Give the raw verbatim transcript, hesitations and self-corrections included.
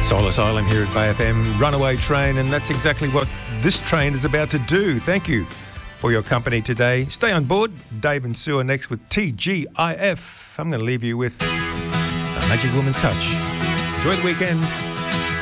Soul Asylum here at Bay F M, Runaway Train, and that's exactly what this train is about to do. Thank you for your company today. Stay on board. Dave and Sue are next with T G I F. I'm going to leave you with a Magic Woman Touch. Enjoy the weekend.